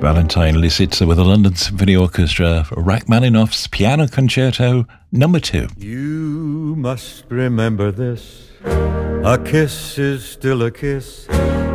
Valentin Lisitsa with the London Symphony Orchestra for Rachmaninoff's Piano Concerto No. 2. You must remember this. A kiss is still a kiss,